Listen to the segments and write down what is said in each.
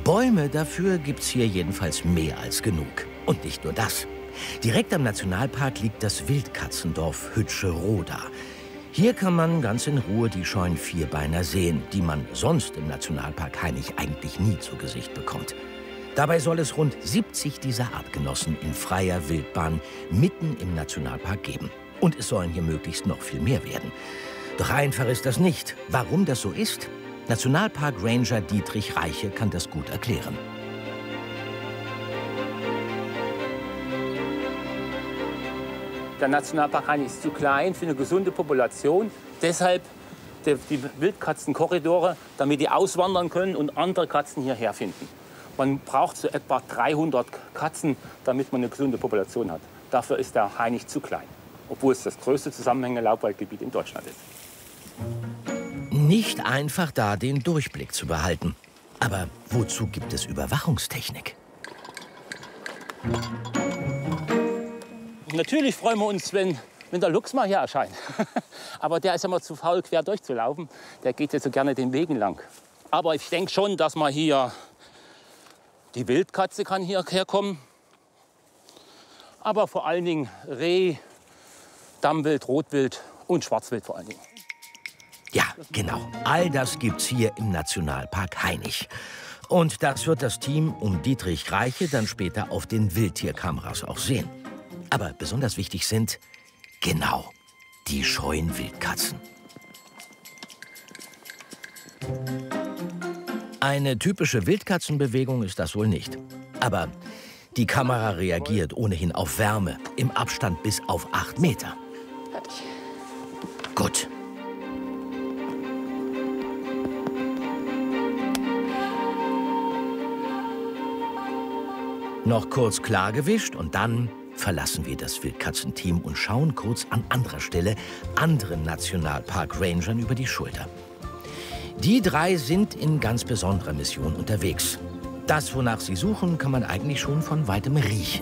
Bäume dafür gibt's hier jedenfalls mehr als genug. Und nicht nur das. Direkt am Nationalpark liegt das Wildkatzendorf Hütsche-Roda. Hier kann man ganz in Ruhe die scheuen Vierbeiner sehen, die man sonst im Nationalpark Hainich eigentlich nie zu Gesicht bekommt. Dabei soll es rund 70 dieser Artgenossen in freier Wildbahn mitten im Nationalpark geben. Und es sollen hier möglichst noch viel mehr werden. Doch einfach ist das nicht. Warum das so ist? Nationalpark Ranger Dietrich Reiche kann das gut erklären. Der Nationalpark Hainich ist zu klein für eine gesunde Population. Deshalb die Wildkatzenkorridore, damit die auswandern können und andere Katzen hierher finden. Man braucht so etwa 300 Katzen, damit man eine gesunde Population hat. Dafür ist der Hainich zu klein, obwohl es das größte zusammenhängende Laubwaldgebiet in Deutschland ist. Nicht einfach da den Durchblick zu behalten. Aber wozu gibt es Überwachungstechnik? Natürlich freuen wir uns, wenn der Luchs mal hier erscheint. Aber der ist immer zu faul, quer durchzulaufen. Der geht jetzt so gerne den Wegen lang. Aber ich denke schon, dass man hier die Wildkatze kann hierher kommen. Aber vor allen Dingen Reh, Dammwild, Rotwild und Schwarzwild vor allen Dingen. Ja, genau. All das gibt's hier im Nationalpark Hainich. Und das wird das Team um Dietrich Reiche dann später auf den Wildtierkameras auch sehen. Aber besonders wichtig sind, genau, die scheuen Wildkatzen. Eine typische Wildkatzenbewegung ist das wohl nicht. Aber die Kamera reagiert ohnehin auf Wärme, im Abstand bis auf 8 Meter. Fertig. Gut. Noch kurz klargewischt und dann verlassen wir das Wildkatzenteam und schauen kurz an anderer Stelle anderen Nationalpark-Rangern über die Schulter. Die 3 sind in ganz besonderer Mission unterwegs. Das, wonach sie suchen, kann man eigentlich schon von weitem riechen.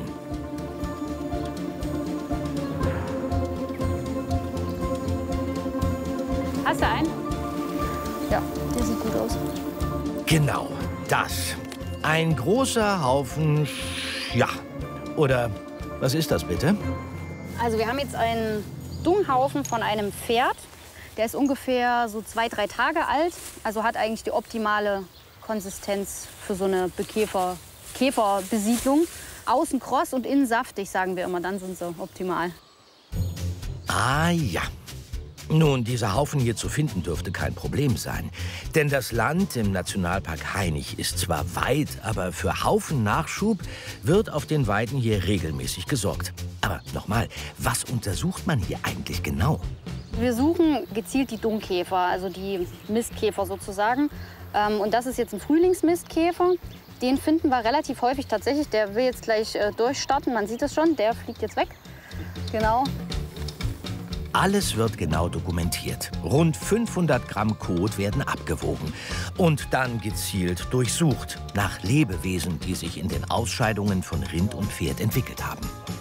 Hast du einen? Ja, der sieht gut aus. Genau, das. Ein großer Haufen, ja, oder was ist das bitte? Also wir haben jetzt einen Dunghaufen von einem Pferd. Der ist ungefähr so 2, 3 Tage alt. Also hat eigentlich die optimale Konsistenz für so eine Käferbesiedlung. Außen kross und innen saftig, sagen wir immer. Dann sind sie optimal. Ah ja. Nun, dieser Haufen hier zu finden dürfte kein Problem sein. Denn das Land im Nationalpark Hainich ist zwar weit, aber für Haufennachschub wird auf den Weiden hier regelmäßig gesorgt. Aber nochmal, was untersucht man hier eigentlich genau? Wir suchen gezielt die Dungkäfer, also die Mistkäfer sozusagen. Und das ist jetzt ein Frühlingsmistkäfer. Den finden wir relativ häufig tatsächlich. Der will jetzt gleich durchstarten, man sieht es schon, der fliegt jetzt weg. Genau. Alles wird genau dokumentiert. Rund 500 Gramm Kot werden abgewogen und dann gezielt durchsucht nach Lebewesen, die sich in den Ausscheidungen von Rind und Pferd entwickelt haben.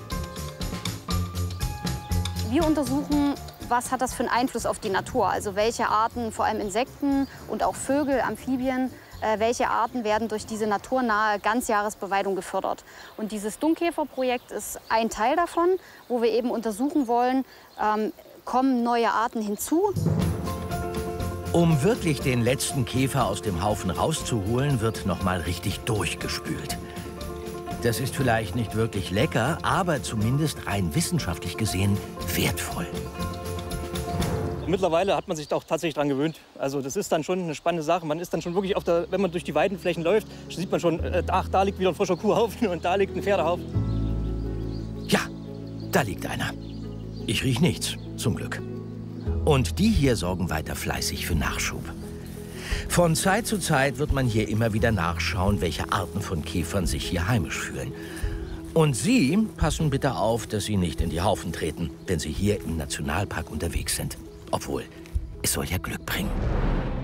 Wir untersuchen, was hat das für einen Einfluss auf die Natur? Also welche Arten, vor allem Insekten und auch Vögel, Amphibien, welche Arten werden durch diese naturnahe Ganzjahresbeweidung gefördert? Und dieses Dungkäferprojekt ist ein Teil davon, wo wir eben untersuchen wollen, kommen neue Arten hinzu? Um wirklich den letzten Käfer aus dem Haufen rauszuholen, wird noch mal richtig durchgespült. Das ist vielleicht nicht wirklich lecker, aber zumindest rein wissenschaftlich gesehen wertvoll. Mittlerweile hat man sich auch tatsächlich daran gewöhnt. Also das ist dann schon eine spannende Sache. Man ist dann schon wirklich wenn man durch die Weidenflächen läuft, sieht man schon, ach, da liegt wieder ein frischer Kuhhaufen und da liegt ein Pferdehaufen. Ja, da liegt einer. Ich riech nichts, zum Glück. Und die hier sorgen weiter fleißig für Nachschub. Von Zeit zu Zeit wird man hier immer wieder nachschauen, welche Arten von Käfern sich hier heimisch fühlen. Und Sie passen bitte auf, dass Sie nicht in die Haufen treten, wenn Sie hier im Nationalpark unterwegs sind. Obwohl, es soll ja Glück bringen.